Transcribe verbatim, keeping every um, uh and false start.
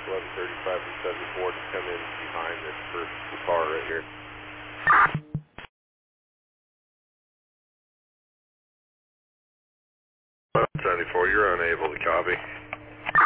eleven thirty-five and seventy-four to come in behind this first car right here. seventy-four, you're unable to copy.